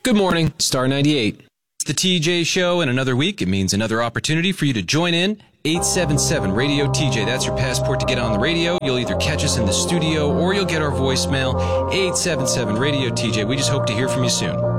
Good morning, Star 98. It's the TJ Show, and another week, it means another opportunity for you to join in. 877 Radio TJ, that's your passport to get on the radio. You'll either catch us in the studio or you'll get our voicemail. 877 Radio TJ, we just hope to hear from you soon.